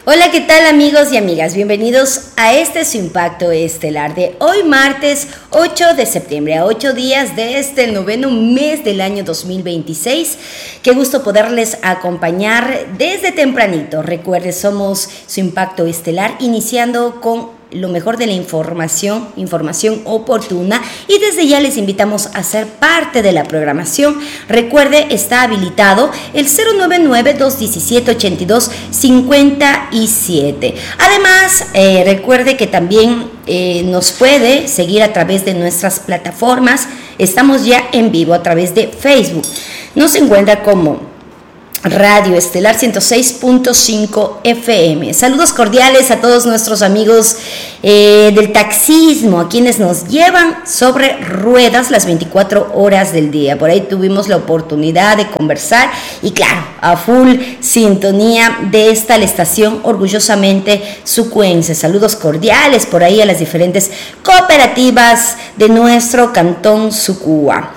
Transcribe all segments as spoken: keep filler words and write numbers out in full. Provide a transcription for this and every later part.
Hola, ¿qué tal amigos y amigas? Bienvenidos a este su Impacto Estelar de hoy martes ocho de septiembre, a ocho días de este el noveno mes del año dos mil veintiséis. Qué gusto poderles acompañar desde tempranito. Recuerde, somos su Impacto Estelar, iniciando con lo mejor de la información, información oportuna, y desde ya les invitamos a ser parte de la programación. Recuerde, está habilitado el cero nueve nueve, dos uno siete, ocho dos cinco siete. Además, eh, recuerde que también eh, nos puede seguir a través de nuestras plataformas. Estamos ya en vivo a través de Facebook. Nos encuentra como Radio Estelar ciento seis punto cinco F M. Saludos cordiales a todos nuestros amigos eh, del taxismo, a quienes nos llevan sobre ruedas las veinticuatro horas del día. Por ahí tuvimos la oportunidad de conversar y claro, a full sintonía de esta la estación orgullosamente sucuense. Saludos cordiales por ahí a las diferentes cooperativas de nuestro cantón Sucúa.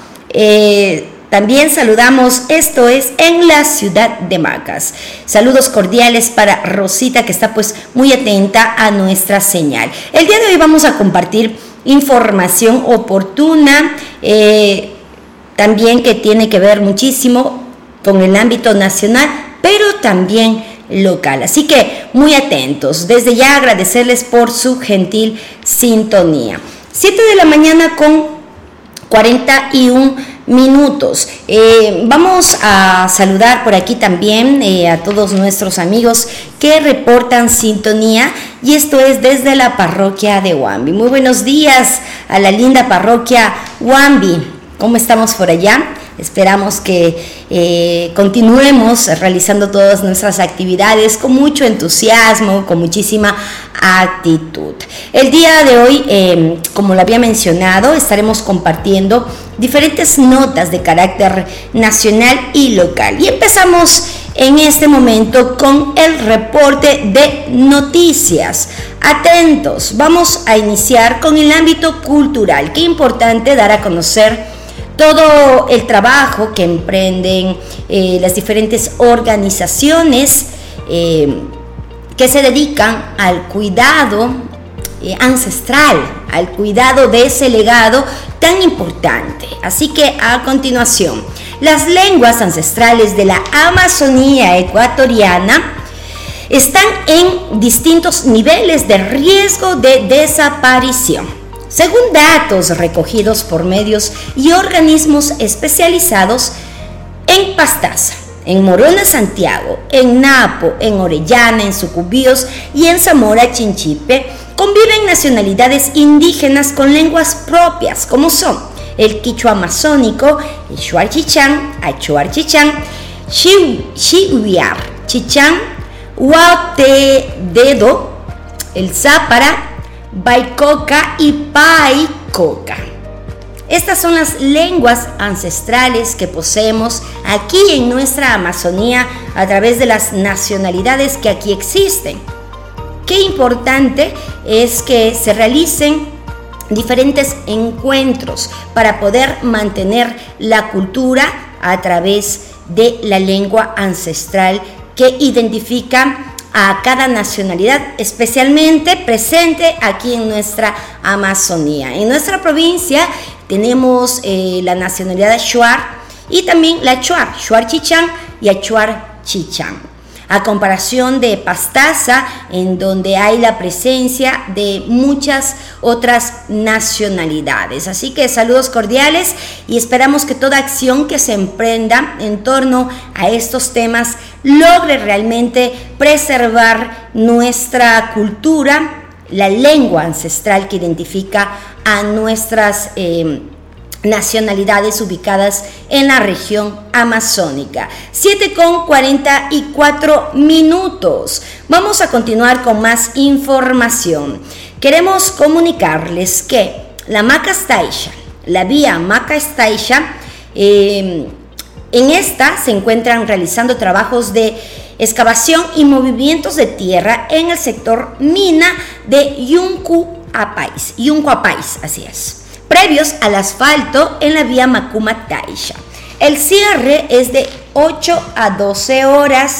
Eh, También saludamos, esto es en la ciudad de Macas. Saludos cordiales para Rosita, que está pues muy atenta a nuestra señal. El día de hoy vamos a compartir información oportuna, eh, también que tiene que ver muchísimo con el ámbito nacional, pero también local. Así que muy atentos. Desde ya agradecerles por su gentil sintonía. siete de la mañana con cuarenta y un minutos. Eh, vamos a saludar por aquí también eh, a todos nuestros amigos que reportan sintonía, y esto es desde la parroquia de Huambi. Muy buenos días a la linda parroquia Huambi. ¿Cómo estamos por allá? Esperamos que eh, continuemos realizando todas nuestras actividades con mucho entusiasmo, con muchísima actitud. El día de hoy, eh, como lo había mencionado, estaremos compartiendo diferentes notas de carácter nacional y local. Y empezamos en este momento con el reporte de noticias. Atentos, vamos a iniciar con el ámbito cultural. Qué importante dar a conocer todo el trabajo que emprenden eh, las diferentes organizaciones eh, que se dedican al cuidado eh, ancestral, al cuidado de ese legado tan importante. Así que a continuación, las lenguas ancestrales de la Amazonía ecuatoriana están en distintos niveles de riesgo de desaparición. Según datos recogidos por medios y organismos especializados, en Pastaza, en Morona Santiago, en Napo, en Orellana, en Sucumbíos y en Zamora Chinchipe, conviven nacionalidades indígenas con lenguas propias, como son el quichua amazónico, el shuar chichán, achuar chichán, xiuiar chichán, huatededo, el zápara, Baicoca y Paicoca. Estas son las lenguas ancestrales que poseemos aquí en nuestra Amazonía a través de las nacionalidades que aquí existen. Qué importante es que se realicen diferentes encuentros para poder mantener la cultura a través de la lengua ancestral que identifica a cada nacionalidad, especialmente presente aquí en nuestra Amazonía. En nuestra provincia tenemos eh, la nacionalidad shuar y también la achuar, shuar chichán y achuar chichán. A comparación de Pastaza, en donde hay la presencia de muchas otras nacionalidades. Así que saludos cordiales y esperamos que toda acción que se emprenda en torno a estos temas logre realmente preservar nuestra cultura, la lengua ancestral que identifica a nuestras eh, nacionalidades ubicadas en la región amazónica. siete con cuarenta y cuatro minutos. Vamos a continuar con más información. Queremos comunicarles que la Macas-Taisha, la vía Macas-Taisha, eh, en esta se encuentran realizando trabajos de excavación y movimientos de tierra en el sector mina de Yuncuapais, Yuncuapais, así es, previos al asfalto en la vía Macuma-Taisha. El cierre es de ocho a doce horas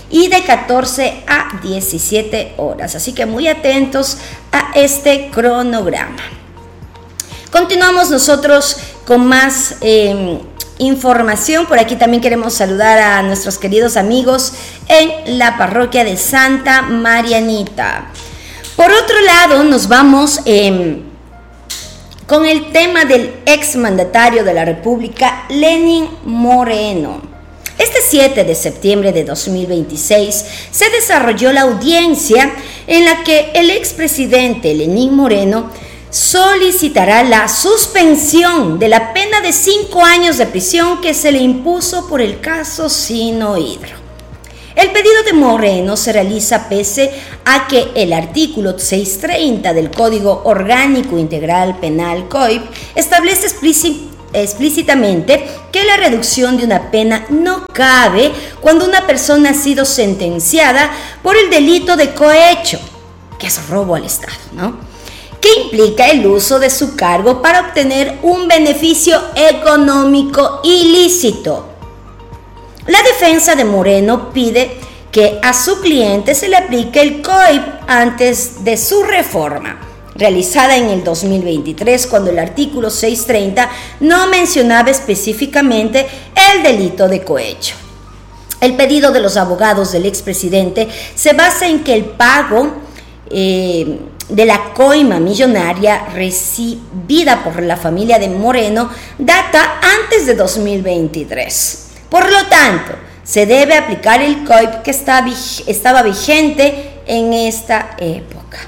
y de catorce a diecisiete horas. Así que muy atentos a este cronograma. Continuamos nosotros con más eh, información. Por aquí también queremos saludar a nuestros queridos amigos en la parroquia de Santa Marianita. Por otro lado, nos vamos eh, con el tema del exmandatario de la República, Lenín Moreno. Este siete de septiembre de dos mil veintiséis se desarrolló la audiencia en la que el expresidente Lenín Moreno solicitará la suspensión de la pena de cinco años de prisión que se le impuso por el caso Sinohydro. El pedido de Moreno se realiza pese a que el artículo seiscientos treinta del Código Orgánico Integral Penal C O I P establece explícitamente que la reducción de una pena no cabe cuando una persona ha sido sentenciada por el delito de cohecho, que es robo al Estado, ¿no?, que implica el uso de su cargo para obtener un beneficio económico ilícito. La defensa de Moreno pide que a su cliente se le aplique el C O I P antes de su reforma, realizada en el dos mil veintitrés, cuando el artículo seiscientos treinta no mencionaba específicamente el delito de cohecho. El pedido de los abogados del expresidente se basa en que el pago eh, de la coima millonaria recibida por la familia de Moreno data antes de dos mil veintitrés. Por lo tanto, se debe aplicar el C O I P que está, estaba vigente en esta época.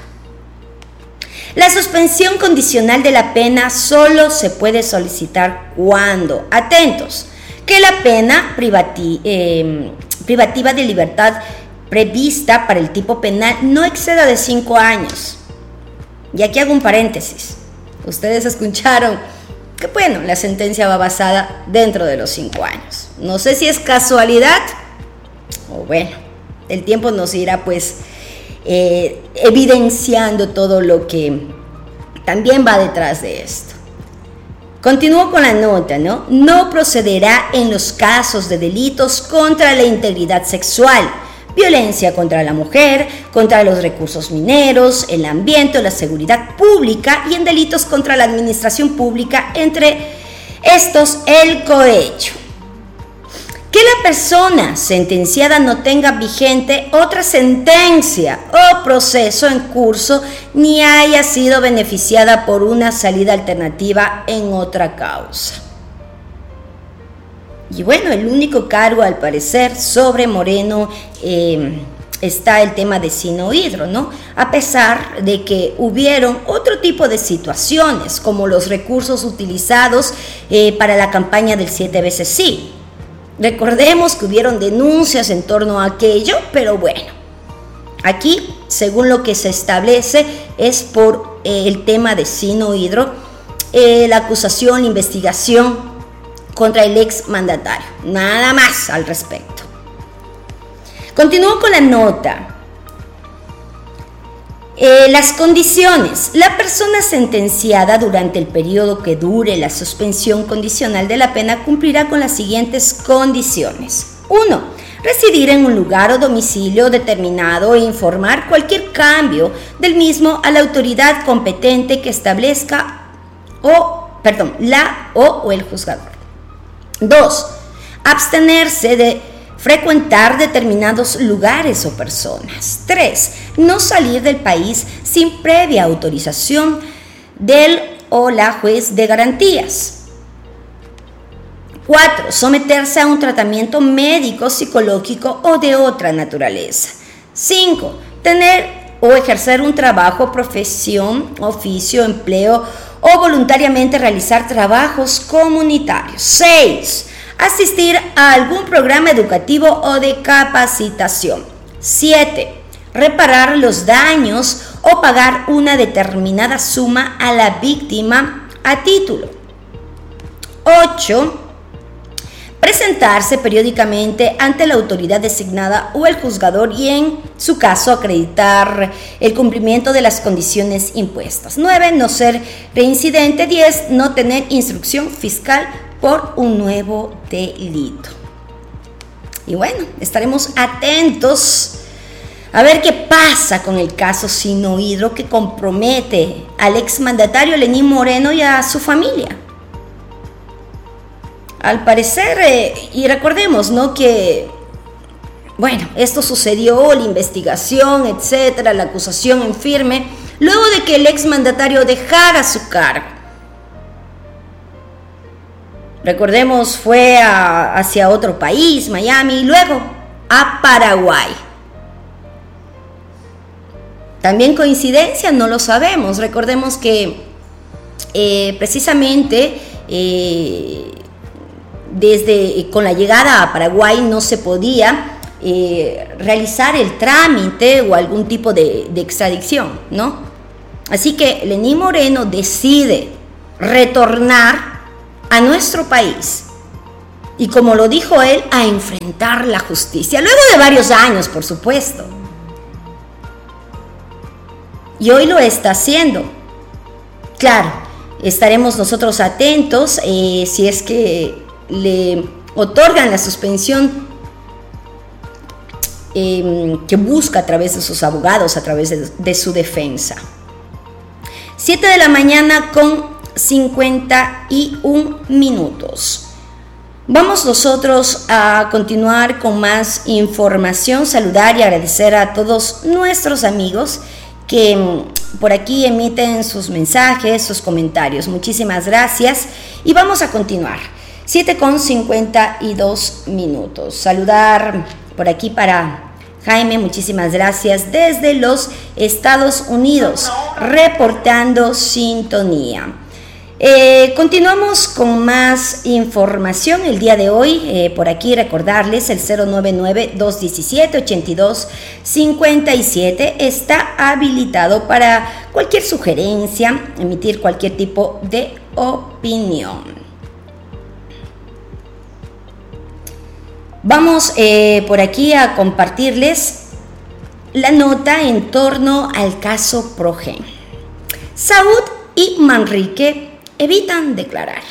La suspensión condicional de la pena solo se puede solicitar cuando, atentos, que la pena privati, eh, privativa de libertad prevista para el tipo penal no exceda de cinco años. Y aquí hago un paréntesis. Ustedes escucharon que, bueno, la sentencia va basada dentro de los cinco años. No sé si es casualidad o, bueno, el tiempo nos irá pues eh, evidenciando todo lo que también va detrás de esto. Continúo con la nota, ¿no? No procederá en los casos de delitos contra la integridad sexual, violencia contra la mujer, contra los recursos mineros, el ambiente o la seguridad pública y en delitos contra la administración pública, entre estos el cohecho. Que la persona sentenciada no tenga vigente otra sentencia o proceso en curso ni haya sido beneficiada por una salida alternativa en otra causa. Y bueno, el único cargo, al parecer, sobre Moreno eh, está el tema de Sinohydro, ¿no? A pesar de que hubieron otro tipo de situaciones, como los recursos utilizados eh, para la campaña del siete veces sí. Recordemos que hubieron denuncias en torno a aquello, pero bueno, aquí, según lo que se establece, es por eh, el tema de Sinohydro, eh, la acusación, la investigación contra el ex mandatario. Nada más al respecto. Continúo con la nota. Eh, las condiciones. La persona sentenciada durante el periodo que dure la suspensión condicional de la pena cumplirá con las siguientes condiciones. uno. Residir en un lugar o domicilio determinado e informar cualquier cambio del mismo a la autoridad competente que establezca o, perdón, la o, o el juzgador. dos. Abstenerse de frecuentar determinados lugares o personas. tres. No salir del país sin previa autorización del o la juez de garantías. cuatro. Someterse a un tratamiento médico, psicológico o de otra naturaleza. cinco. Tener o ejercer un trabajo, profesión, oficio, empleo o voluntariamente realizar trabajos comunitarios. seis. Asistir a algún programa educativo o de capacitación. siete. Reparar los daños o pagar una determinada suma a la víctima a título. ocho. Presentarse periódicamente ante la autoridad designada o el juzgador y, en su caso, acreditar el cumplimiento de las condiciones impuestas. nueve. No ser reincidente. diez. No tener instrucción fiscal por un nuevo delito. Y bueno, estaremos atentos a ver qué pasa con el caso Sinohydro, que compromete al exmandatario Lenín Moreno y a su familia. Al parecer, eh, y recordemos, ¿no?, que, bueno, esto sucedió, la investigación, etcétera, la acusación en firme, luego de que el exmandatario dejara su cargo. Recordemos, fue a, hacia otro país, Miami, y luego a Paraguay. También coincidencia, no lo sabemos. Recordemos que eh, precisamente eh, desde con la llegada a Paraguay no se podía eh, realizar el trámite o algún tipo de, de extradición, ¿no? Así que Lenín Moreno decide retornar a nuestro país y, como lo dijo él, a enfrentar la justicia, luego de varios años, por supuesto. Y hoy lo está haciendo. Claro, estaremos nosotros atentos eh, si es que le otorgan la suspensión eh, que busca a través de sus abogados, a través de, de su defensa. siete de la mañana con cincuenta y un minutos. Vamos nosotros a continuar con más información, saludar y agradecer a todos nuestros amigos que por aquí emiten sus mensajes, sus comentarios. Muchísimas gracias y vamos a continuar. siete con cincuenta y dos minutos. Saludar por aquí para Jaime, muchísimas gracias desde los Estados Unidos, reportando sintonía. Eh, continuamos con más información el día de hoy. Eh, por aquí recordarles el cero nueve nueve, dos uno siete, ocho dos cinco siete está habilitado para cualquier sugerencia, emitir cualquier tipo de opinión. Vamos eh, por aquí a compartirles la nota en torno al caso Progen. Saúd y Manrique evitan declarar.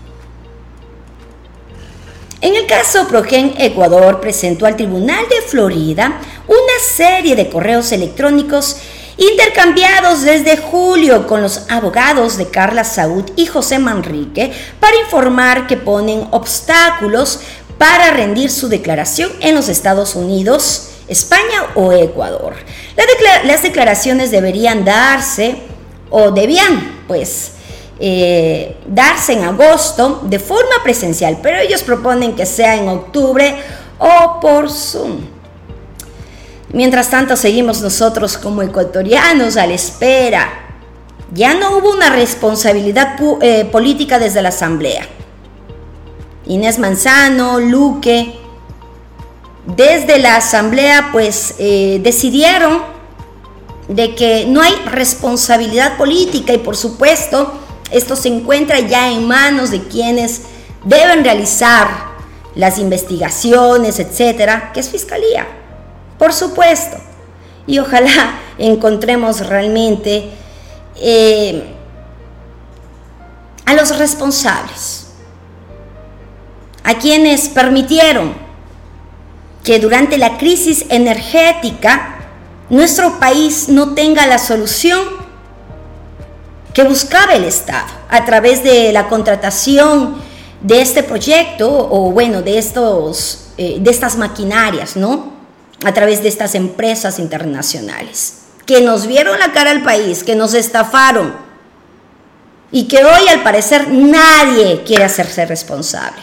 En el caso Progen, Ecuador presentó al Tribunal de Florida una serie de correos electrónicos intercambiados desde julio con los abogados de Carla Saúd y José Manrique para informar que ponen obstáculos para rendir su declaración en los Estados Unidos, España o Ecuador. La decla- las declaraciones deberían darse, o debían, pues, eh, darse en agosto de forma presencial, pero ellos proponen que sea en octubre o por Zoom. Mientras tanto, seguimos nosotros como ecuatorianos a la espera. Ya no hubo una responsabilidad pu- eh, política desde la Asamblea. Inés Manzano, Luque, desde la Asamblea pues eh, decidieron de que no hay responsabilidad política y por supuesto esto se encuentra ya en manos de quienes deben realizar las investigaciones, etcétera, que es Fiscalía, por supuesto. Y ojalá encontremos realmente eh, a los responsables, a quienes permitieron que durante la crisis energética nuestro país no tenga la solución que buscaba el Estado a través de la contratación de este proyecto o bueno, de, estos, eh, de estas maquinarias, ¿no? A través de estas empresas internacionales que nos vieron la cara al país, que nos estafaron y que hoy al parecer nadie quiere hacerse responsable.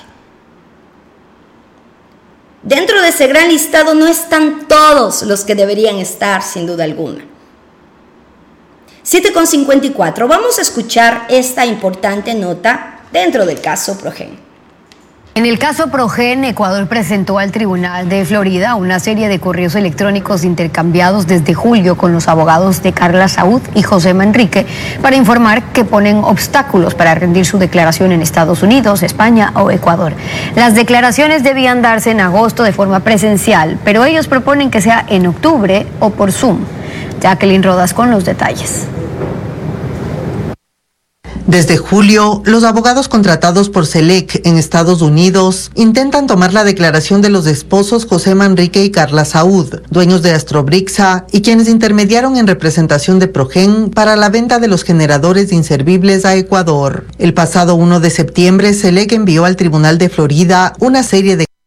Dentro de ese gran listado no están todos los que deberían estar, sin duda alguna. siete con cincuenta y cuatro. Vamos a escuchar esta importante nota dentro del caso Progen. En el caso Progen, Ecuador presentó al Tribunal de Florida una serie de correos electrónicos intercambiados desde julio con los abogados de Carla Saúd y José Manrique para informar que ponen obstáculos para rendir su declaración en Estados Unidos, España o Ecuador. Las declaraciones debían darse en agosto de forma presencial, pero ellos proponen que sea en octubre o por Zoom. Jacqueline Rodas con los detalles. Desde julio, los abogados contratados por Select en Estados Unidos intentan tomar la declaración de los esposos José Manrique y Carla Saúd, dueños de Astrobrixa y quienes intermediaron en representación de Progen para la venta de los generadores inservibles a Ecuador. El pasado uno de septiembre, Select envió al Tribunal de Florida una serie de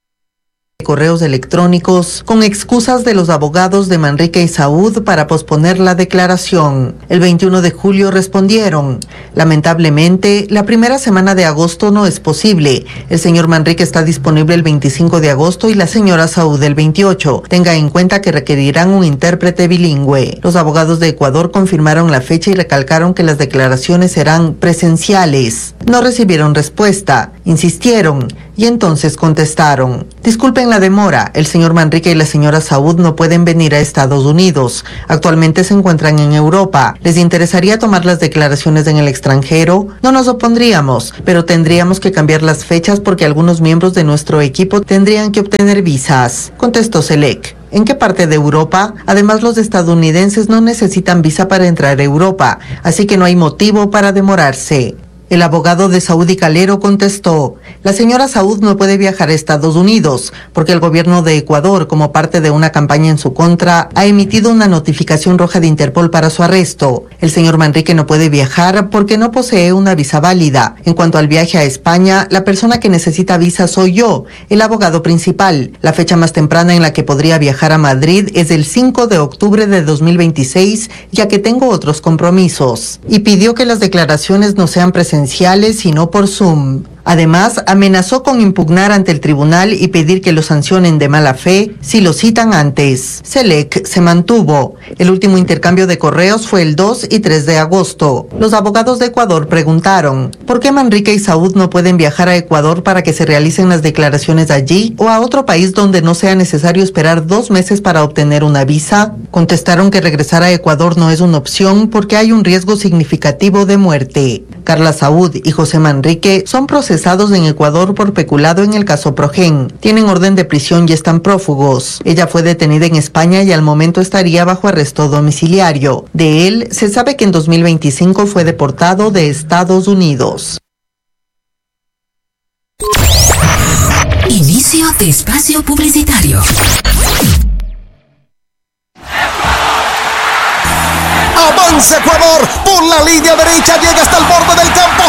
correos electrónicos con excusas de los abogados de Manrique y Saúd para posponer la declaración. El veintiuno de julio respondieron: lamentablemente, la primera semana de agosto no es posible. El señor Manrique está disponible el veinticinco de agosto y la señora Saúd el veintiocho. Tenga en cuenta que requerirán un intérprete bilingüe. Los abogados de Ecuador confirmaron la fecha y recalcaron que las declaraciones serán presenciales. No recibieron respuesta. Insistieron y entonces contestaron: disculpen la demora, el señor Manrique y la señora Saúd no pueden venir a Estados Unidos. Actualmente se encuentran en Europa. ¿Les interesaría tomar las declaraciones en el extranjero? No nos opondríamos, pero tendríamos que cambiar las fechas porque algunos miembros de nuestro equipo tendrían que obtener visas, contestó Select. ¿En qué parte de Europa? Además, los estadounidenses no necesitan visa para entrar a Europa, así que no hay motivo para demorarse. El abogado de Saúd y Calero contestó: la señora Saúd no puede viajar a Estados Unidos porque el gobierno de Ecuador, como parte de una campaña en su contra, ha emitido una notificación roja de Interpol para su arresto. El señor Manrique no puede viajar porque no posee una visa válida. En cuanto al viaje a España, la persona que necesita visa soy yo, el abogado principal. La fecha más temprana en la que podría viajar a Madrid es el cinco de octubre de dos mil veintiséis, ya que tengo otros compromisos. Y pidió que las declaraciones no sean presentadas sino por Zoom. Además, amenazó con impugnar ante el tribunal y pedir que lo sancionen de mala fe si lo citan antes. Select se mantuvo. El último intercambio de correos fue el dos y tres de agosto. Los abogados de Ecuador preguntaron: ¿por qué Manrique y Saúd no pueden viajar a Ecuador para que se realicen las declaraciones allí o a otro país donde no sea necesario esperar dos meses para obtener una visa? Contestaron que regresar a Ecuador no es una opción porque hay un riesgo significativo de muerte. Carla Saúd y José Manrique son procesados en Ecuador por peculado en el caso Progen. Tienen orden de prisión y están prófugos. Ella fue detenida en España y al momento estaría bajo arresto domiciliario. De él, se sabe que en dos mil veinticinco fue deportado de Estados Unidos. Inicio de espacio publicitario. Avanza Ecuador, por la línea derecha llega hasta el borde del campo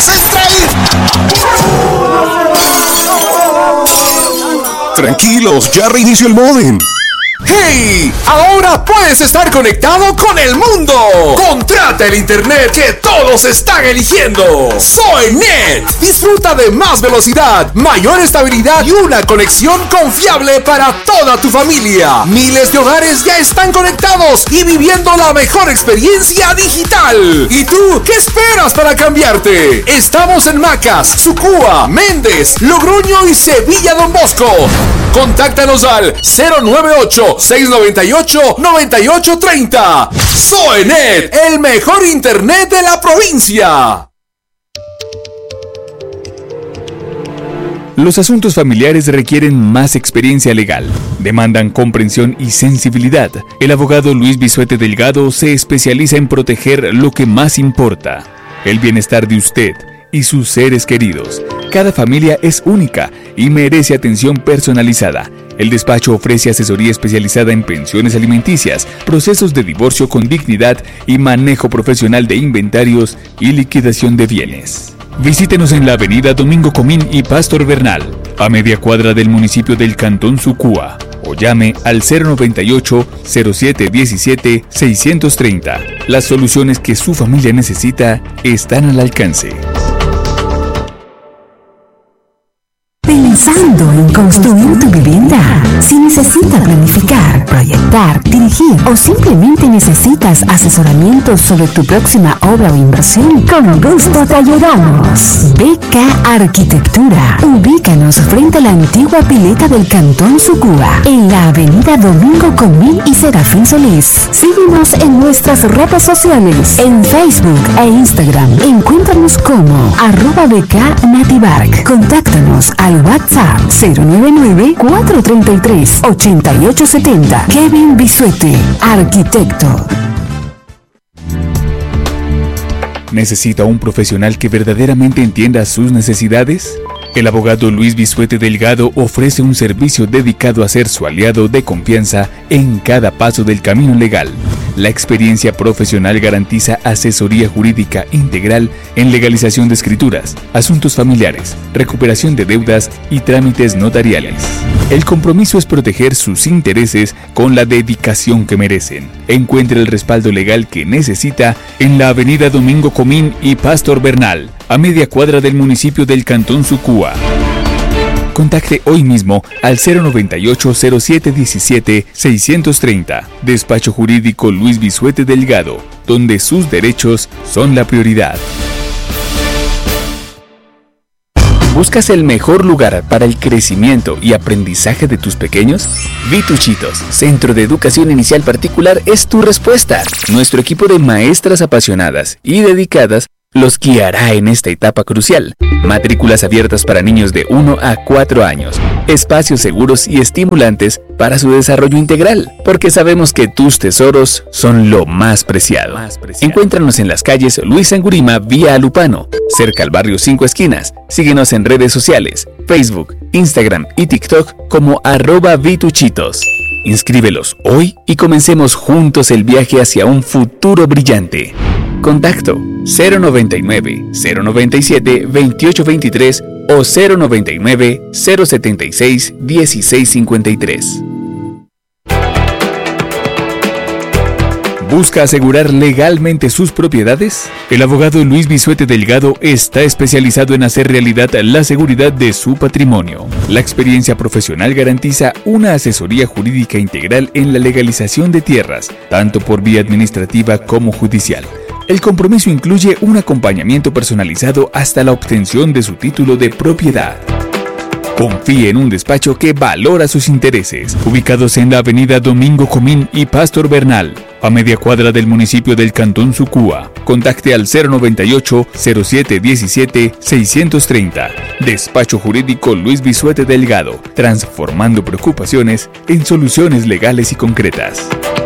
central. Tranquilos, ya reinició el módem. ¡Hey! Ahora puedes estar conectado con el mundo. Contrata el internet que todos están eligiendo. Soynet. Disfruta de más velocidad, mayor estabilidad y una conexión confiable para toda tu familia. Miles de hogares ya están conectados y viviendo la mejor experiencia digital. ¿Y tú qué esperas para cambiarte? Estamos en Macas, Sucúa, Méndez, Logroño y Sevilla Don Bosco. Contáctanos al cero nueve ocho, seis nueve ocho, nueve ocho tres cero. Soynet, el mejor internet de la provincia. Los asuntos familiares requieren más experiencia legal, demandan comprensión y sensibilidad. El abogado Luis Bisuete Delgado se especializa en proteger lo que más importa, el bienestar de usted y sus seres queridos. Cada familia es única y merece atención personalizada. El despacho ofrece asesoría especializada en pensiones alimenticias, procesos de divorcio con dignidad y manejo profesional de inventarios y liquidación de bienes. Visítenos en la avenida Domingo Comín y Pastor Bernal, a media cuadra del municipio del Cantón Sucúa, o llame al cero noventa y ocho, cero siete diecisiete, seiscientos treinta. Las soluciones que su familia necesita están al alcance. Pensando en construir tu vivienda. Si necesitas planificar, proyectar, dirigir o simplemente necesitas asesoramiento sobre tu próxima obra o inversión, con gusto te ayudamos. B K Arquitectura. Ubícanos frente a la antigua pileta del Cantón Sucúa, en la avenida Domingo Comín y Serafín Solís. Síguenos en nuestras redes sociales, en Facebook e Instagram. Encuéntranos como arroba B K Nativark. Contáctanos al WhatsApp cero nueve nueve, cuatro tres tres, ocho ocho siete cero. Kevin Bisuete, arquitecto. ¿Necesita un profesional que verdaderamente entienda sus necesidades? El abogado Luis Bisuete Delgado ofrece un servicio dedicado a ser su aliado de confianza en cada paso del camino legal. La experiencia profesional garantiza asesoría jurídica integral en legalización de escrituras, asuntos familiares, recuperación de deudas y trámites notariales. El compromiso es proteger sus intereses con la dedicación que merecen. Encuentre el respaldo legal que necesita en la avenida Domingo Comín y Pastor Bernal, a media cuadra del municipio del Cantón Sucúa. Contacte hoy mismo al cero noventa y ocho, cero siete diecisiete, seiscientos treinta. Despacho Jurídico Luis Bisuete Delgado, donde sus derechos son la prioridad. ¿Buscas el mejor lugar para el crecimiento y aprendizaje de tus pequeños? Vituchitos, Centro de Educación Inicial Particular, es tu respuesta. Nuestro equipo de maestras apasionadas y dedicadas los guiará en esta etapa crucial. Matrículas abiertas para niños de uno a cuatro años. Espacios seguros y estimulantes para su desarrollo integral, porque sabemos que tus tesoros son lo más preciado. Encuéntranos en las calles Luis Angurima vía Alupano, cerca al barrio Cinco Esquinas. Síguenos en redes sociales, Facebook, Instagram y TikTok como arroba Vituchitos. Inscríbelos hoy y comencemos juntos el viaje hacia un futuro brillante. Contacto cero noventa y nueve, cero noventa y siete, veintiocho veintitrés o cero noventa y nueve, cero setenta y seis, dieciséis cincuenta y tres. ¿Busca asegurar legalmente sus propiedades? El abogado Luis Bisuete Delgado está especializado en hacer realidad la seguridad de su patrimonio. La experiencia profesional garantiza una asesoría jurídica integral en la legalización de tierras, tanto por vía administrativa como judicial. El compromiso incluye un acompañamiento personalizado hasta la obtención de su título de propiedad. Confíe en un despacho que valora sus intereses, ubicados en la avenida Domingo Comín y Pastor Bernal, a media cuadra del municipio del Cantón Sucúa. Contacte al cero noventa y ocho, cero siete diecisiete, seiscientos treinta. Despacho Jurídico Luis Bisuete Delgado, transformando preocupaciones en soluciones legales y concretas.